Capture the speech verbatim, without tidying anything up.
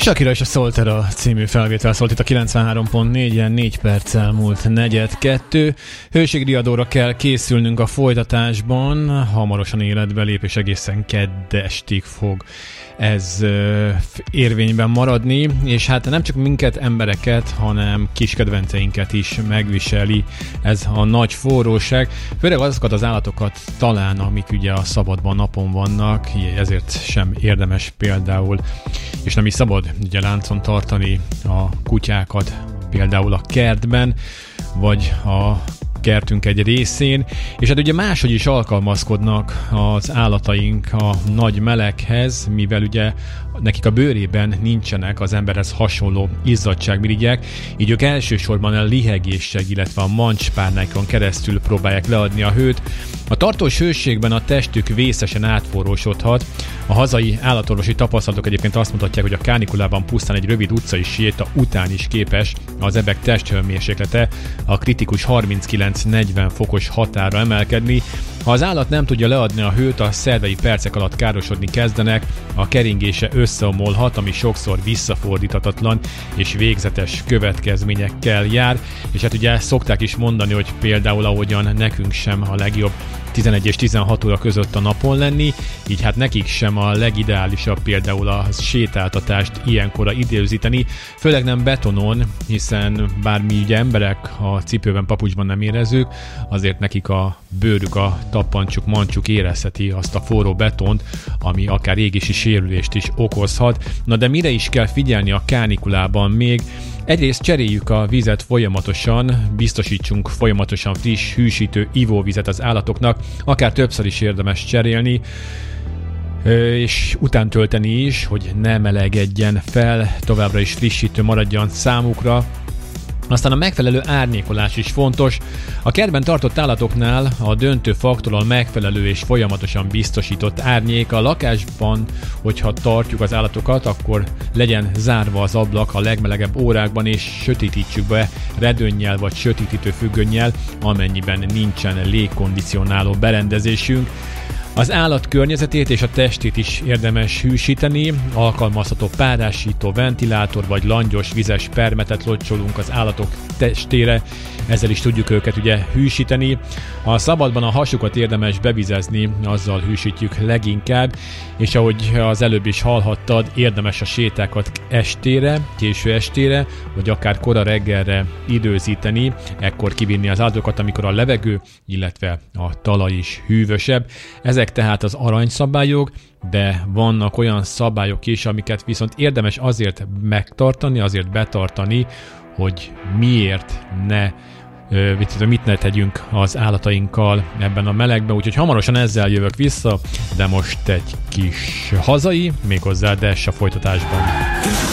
Shakira és a Soltera című felvétel szólt itt a kilencvenhárom pont négyen, négy perccel múlt negyed kettő. Hőségriadóra kell készülnünk a folytatásban, hamarosan életbe lép, és egészen kedd estig fog ez ö, érvényben maradni, és hát nem csak minket, embereket, hanem kis kedvenceinket is megviseli ez a nagy forróság. Főleg azokat az állatokat talán, amik ugye a szabadban napon vannak, ezért sem érdemes például, és nem is szabad ugye láncon tartani a kutyákat, például a kertben, vagy a kertünk egy részén, és hát ugye máshogy is alkalmazkodnak az állataink a nagy meleghez, mivel ugye nekik a bőrében nincsenek az emberhez hasonló izzadságmirigyek, így ők elsősorban a lihegéssel, illetve a mancspárnákon keresztül próbálják leadni a hőt. A tartós hőségben a testük vészesen átforrósodhat. A hazai állatorvosi tapasztalatok egyébként azt mutatják, hogy a kánikulában pusztán egy rövid utcai séta után is képes az ebek testhőmérséklete a kritikus harminckilenc-negyven fokos határra emelkedni. Ha az állat nem tudja leadni a hőt, a szervei percek alatt károsodni kezdenek, a keringése összeomolhat, ami sokszor visszafordíthatatlan és végzetes következményekkel jár, és hát ugye szokták is mondani, hogy például ahogyan nekünk sem a legjobb tizenegy és tizenhat óra között a napon lenni, így hát nekik sem a legideálisabb például a sétáltatást ilyenkorra időzíteni, főleg nem betonon, hiszen bár mi ugye emberek a cipőben, papucsban nem érezzük, azért nekik a bőrük, a tappancsuk, mancsuk érezheti azt a forró betont, ami akár égési sérülést is okozhat. Na de mire is kell figyelni a kánikulában még? Egyrészt cseréljük a vizet folyamatosan, biztosítsunk folyamatosan friss, hűsítő ivóvizet az állatoknak, akár többször is érdemes cserélni, és utántölteni is, hogy ne melegedjen fel, továbbra is frissítő maradjon számukra. Aztán a megfelelő árnyékolás is fontos. A kertben tartott állatoknál a döntő faktor a megfelelő és folyamatosan biztosított árnyék. A lakásban, hogyha tartjuk az állatokat, akkor legyen zárva az ablak a legmelegebb órákban, és sötétítsük be redőnnyel vagy sötétítő függönnyel, amennyiben nincsen légkondicionáló berendezésünk. Az állat környezetét és a testét is érdemes hűsíteni, alkalmazható párásító, ventilátor vagy langyos vizes permetet locsolunk az állatok testére, ezzel is tudjuk őket ugye hűsíteni. A szabadban a hasukat érdemes bevizezni, azzal hűsítjük leginkább, és ahogy az előbb is hallhattad, érdemes a sétákat estére, késő estére, vagy akár kora reggelre időzíteni, ekkor kivinni az állatokat, amikor a levegő, illetve a talaj is hűvösebb. Ezek tehát az aranyszabályok, de vannak olyan szabályok is, amiket viszont érdemes azért megtartani, azért betartani, hogy miért ne, mit ne tegyünk az állatainkkal ebben a melegben, úgyhogy hamarosan ezzel jövök vissza, de most egy kis hazai, méghozzá Dash a folytatásban.